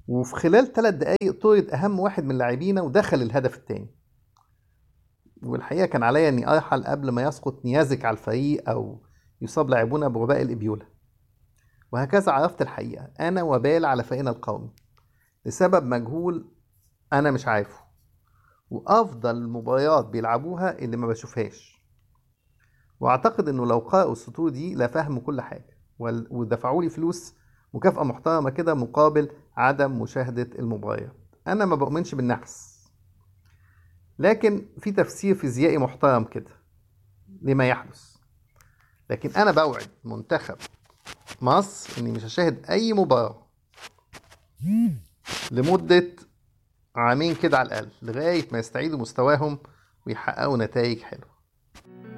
وفي خلال 3 دقايق طرد أهم واحد من لاعبينا ودخل الهدف التاني. والحقيقة كان عليا إني أرحل قبل ما يسقط نيازك على الفريق أو يصاب لاعبونا بوباء الإبيولا. وهكذا عرفت الحقيقة أنا وبال على فريقنا القومي لسبب مجهول أنا مش عارفه. وأفضل المباريات بيلعبوها اللي ما بشوفهاش. وأعتقد إنه لو قرأوا السطور دي لفهموا كل حاجة ودفعوا لي فلوس مكافأة محترمة كده مقابل عدم مشاهدة المباريات. أنا ما بؤمنش بالنحس، لكن في تفسير فيزيائي محترم كده لما يحدث. لكن أنا بوعد منتخب مصر إني مش هشاهد أي مباراة لمدة عامين كده على الأقل لغاية ما يستعيدوا مستواهم ويحققوا نتائج حلوة.